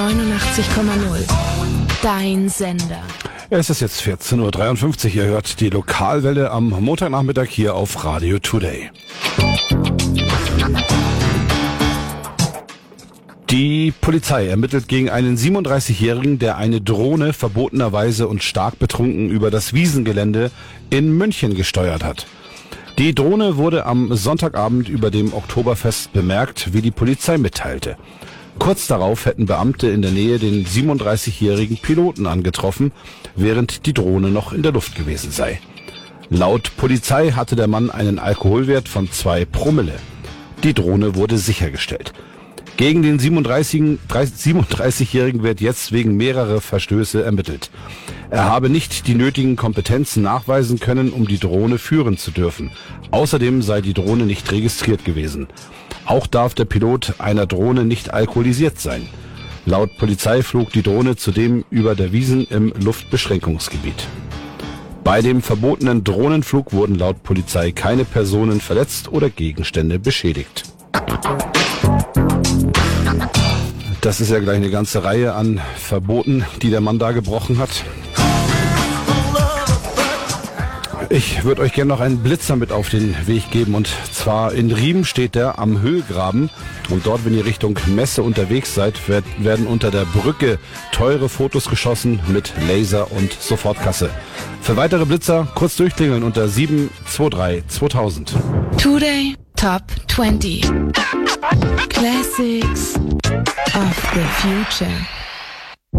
89,0. Dein Sender. Es ist jetzt 14.53 Uhr. Ihr hört die Lokalwelle am Montagnachmittag hier auf Radio Today. Die Polizei ermittelt gegen einen 37-Jährigen, der eine Drohne verbotenerweise und stark betrunken über das Wiesengelände in München gesteuert hat. Die Drohne wurde am Sonntagabend über dem Oktoberfest bemerkt, wie die Polizei mitteilte. Kurz darauf hätten Beamte in der Nähe den 37-jährigen Piloten angetroffen, während die Drohne noch in der Luft gewesen sei. Laut Polizei hatte der Mann einen Alkoholwert von 2 Promille. Die Drohne wurde sichergestellt. Gegen den 37-Jährigen wird jetzt wegen mehrerer Verstöße ermittelt. Er habe nicht die nötigen Kompetenzen nachweisen können, um die Drohne führen zu dürfen. Außerdem sei die Drohne nicht registriert gewesen. Auch darf der Pilot einer Drohne nicht alkoholisiert sein. Laut Polizei flog die Drohne zudem über der Wiesn im Luftbeschränkungsgebiet. Bei dem verbotenen Drohnenflug wurden laut Polizei keine Personen verletzt oder Gegenstände beschädigt. Das ist ja gleich eine ganze Reihe an Verboten, die der Mann da gebrochen hat. Ich würde euch gerne noch einen Blitzer mit auf den Weg geben, und zwar in Riem steht der am Höhlgraben, und dort, wenn ihr Richtung Messe unterwegs seid, werden unter der Brücke teure Fotos geschossen mit Laser und Sofortkasse. Für weitere Blitzer kurz durchklingeln unter 723 2000. Today Top 20. Classics of the Future.